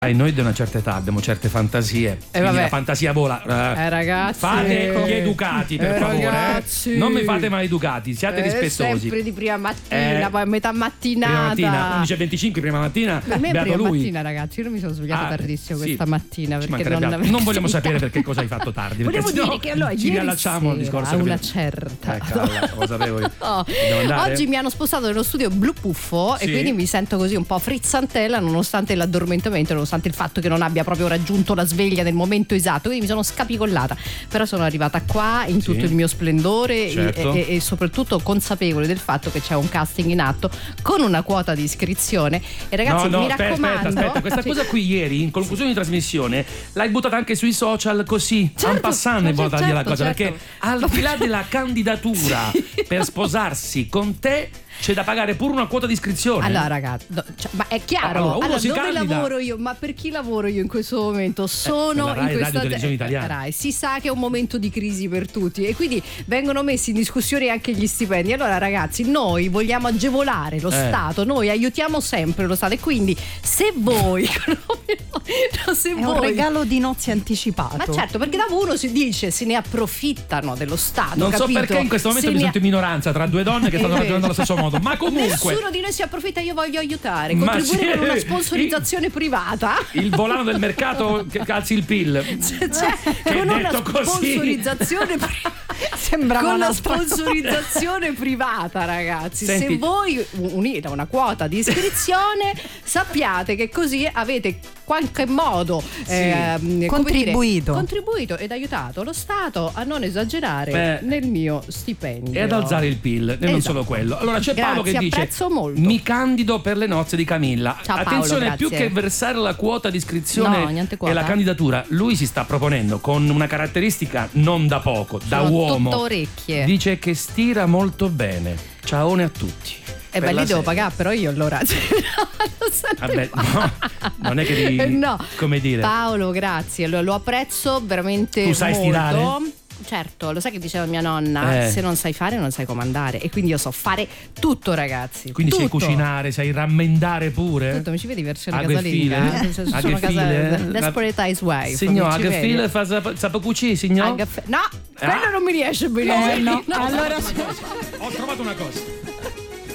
Noi di una certa età abbiamo certe fantasie. Quindi la fantasia vola. Ragazzi, fate gli educati, per favore. Ragazzi. Non mi fate maleducati, siate rispettosi. Sempre di prima mattina, poi a metà mattinata. Prima mattina, 11:25 prima mattina. Per me è beato prima lui. mattina, ragazzi. Io non mi sono svegliata tardissimo sì. questa mattina. Perché non vogliamo sapere perché cosa hai fatto tardi. Volevo dire che allora ci riallacciamo al discorso. A una certa. Lo sapevo io. No. Oggi mi hanno spostato nello studio blu puffo e quindi mi sento così un po' frizzantella nonostante l'addormentamento, nonostante il fatto che non abbia proprio raggiunto la sveglia nel momento esatto, quindi mi sono scapicollata, però sono arrivata qua in tutto il mio splendore, certo. e soprattutto consapevole del fatto che c'è un casting in atto con una quota di iscrizione e ragazzi mi raccomando. Aspetta, questa cosa qui ieri in conclusione di trasmissione l'hai buttata anche sui social così en passant e voglio dargli la cosa perché al di là della candidatura per sposarsi con te c'è da pagare pure una quota di iscrizione. Allora ragazzi, ma è chiaro, allora dove candida. lavoro io? Ma per chi lavoro io in questo momento? Sono per la Rai, in questa Radio Televisione Italiana. Rai. Si sa che è un momento di crisi per tutti e quindi vengono messi in discussione anche gli stipendi. Allora ragazzi, noi vogliamo agevolare lo Stato, noi aiutiamo sempre lo Stato e quindi se voi è un regalo di nozze anticipato. Ma certo, perché dopo uno si dice se ne approfittano dello Stato. Non capito? so perché in questo momento mi sento in minoranza tra due donne che stanno ragionando allo stesso modo. Ma comunque nessuno di noi si approfitta, io voglio aiutare, contribuire con una sponsorizzazione privata. Il volano del mercato che calzi il PIL. Con una sponsorizzazione sembrava con una la sponsorizzazione privata, ragazzi. Senti, se voi unite una quota di iscrizione sappiate che così avete qualche modo contribuito ed aiutato lo Stato a non esagerare nel mio stipendio e ad alzare il PIL e non solo quello. Allora c'è Paolo che dice mi candido per le nozze di Camilla. Ciao, attenzione, Paolo, più che versare la quota di iscrizione quota. e la candidatura, lui si sta proponendo con una caratteristica non da poco, da uomo. Tutto orecchie. Dice che stira molto bene. Ciaone a tutti. Beh, lì devo pagare però io allora. Vabbè, no, non è che devi, come dire. Paolo, grazie, lo apprezzo veramente tu sai molto. Stirare? Certo, lo sai che diceva mia nonna, se non sai fare non sai comandare e quindi io so fare tutto, ragazzi. Quindi tutto. sai cucinare, sai rammendare pure? Tutto, mi ci vedi versione casalinga? Sono Desperate Housewife. Signor, Agafile sa cucire, signor? No, quello non mi riesce benissimo. No. Allora ho trovato una cosa.